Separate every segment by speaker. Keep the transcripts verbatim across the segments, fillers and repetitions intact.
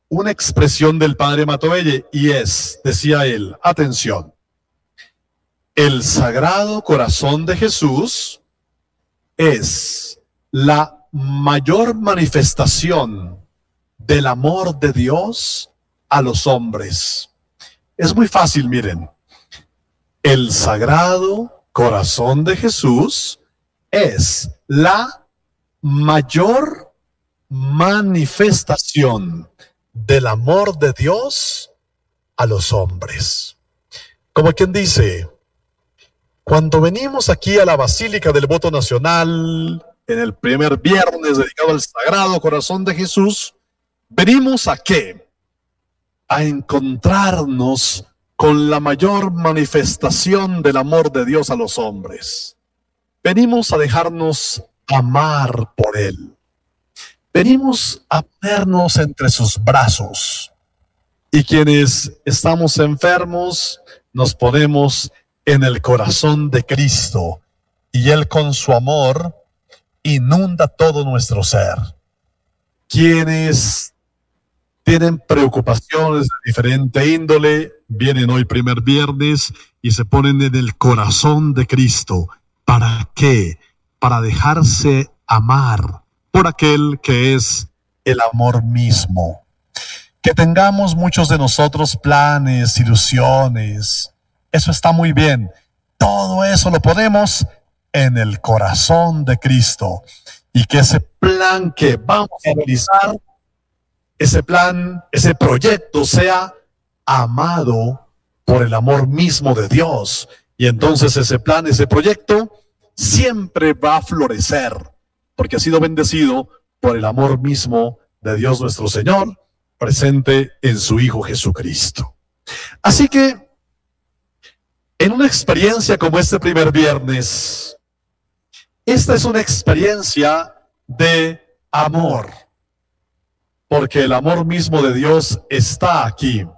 Speaker 1: una expresión del padre Matovelle y es, decía él, atención, el Sagrado Corazón de Jesús es la mayor manifestación del amor de Dios a los hombres. Es muy fácil, miren. El Sagrado Corazón de Jesús es la mayor manifestación del amor de Dios a los hombres. Como quien dice, cuando venimos aquí a la Basílica del Voto Nacional, en el primer viernes dedicado al Sagrado Corazón de Jesús, venimos a ¿qué? A encontrarnos con la mayor manifestación del amor de Dios a los hombres. Venimos a dejarnos amar por Él. Venimos a ponernos entre sus brazos. Y quienes estamos enfermos, nos ponemos en el corazón de Cristo. Y Él con su amor inunda todo nuestro ser. Quienes tienen preocupaciones de diferente índole, vienen hoy primer viernes y se ponen en el corazón de Cristo. ¿Para qué? Para dejarse amar por aquel que es el amor mismo. Que tengamos muchos de nosotros planes, ilusiones, eso está muy bien. Todo eso lo ponemos en el corazón de Cristo. Y que ese plan que vamos a realizar, ese plan, ese proyecto sea amado por el amor mismo de Dios. Y entonces ese plan, ese proyecto, siempre va a florecer, porque ha sido bendecido por el amor mismo de Dios nuestro Señor, presente en su Hijo Jesucristo. Así que, en una experiencia como este primer viernes, esta es una experiencia de amor, porque el amor mismo de Dios está aquí,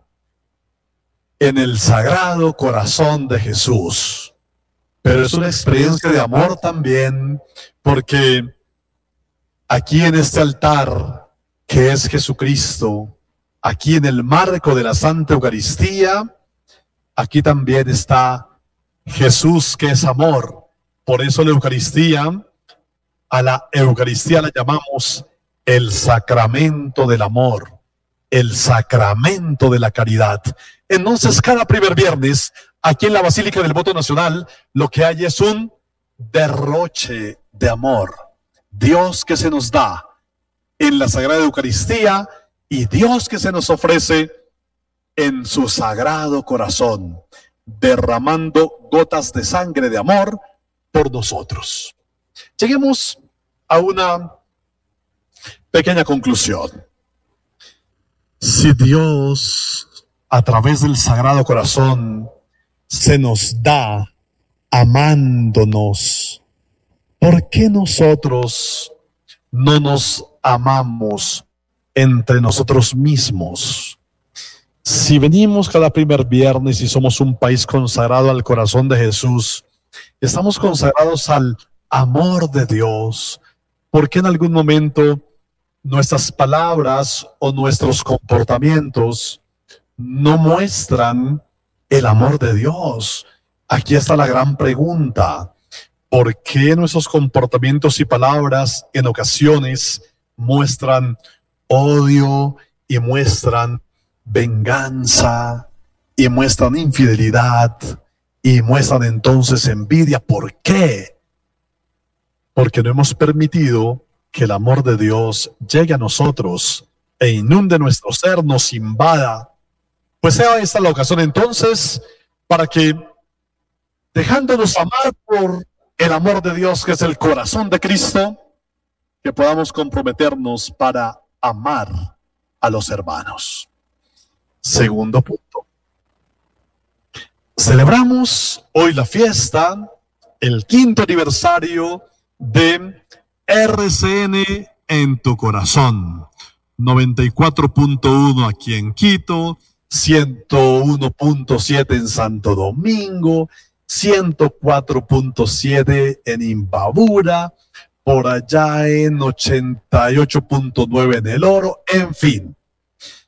Speaker 1: en el Sagrado Corazón de Jesús. Pero es una experiencia de amor también, porque aquí en este altar, que es Jesucristo, aquí en el marco de la Santa Eucaristía, aquí también está Jesús, que es amor. Por eso la Eucaristía, a la Eucaristía la llamamos el sacramento del amor, el sacramento de la caridad. Entonces, cada primer viernes, aquí en la Basílica del Voto Nacional, lo que hay es un derroche de amor. Dios que se nos da en la Sagrada Eucaristía y Dios que se nos ofrece en su Sagrado Corazón, derramando gotas de sangre de amor por nosotros. Lleguemos a una pequeña conclusión. Si Dios, a través del Sagrado Corazón, se nos da amándonos, ¿por qué nosotros no nos amamos entre nosotros mismos? Si venimos cada primer viernes y somos un país consagrado al corazón de Jesús, estamos consagrados al amor de Dios, ¿por qué en algún momento nuestras palabras o nuestros comportamientos no muestran el amor de Dios? Aquí está la gran pregunta. ¿Por qué nuestros comportamientos y palabras en ocasiones muestran odio y muestran venganza y muestran infidelidad y muestran entonces envidia? ¿Por qué? Porque no hemos permitido que el amor de Dios llegue a nosotros e inunde nuestro ser, nos invada. Pues sea esta la ocasión entonces para que, dejándonos amar por el amor de Dios, que es el corazón de Cristo, que podamos comprometernos para amar a los hermanos. Segundo punto. Celebramos hoy la fiesta, el quinto aniversario de R C N en tu corazón. noventa y cuatro punto uno aquí en Quito, ciento uno punto siete en Santo Domingo, ciento cuatro punto siete en Imbabura, por allá en ochenta y ocho punto nueve en El Oro, en fin.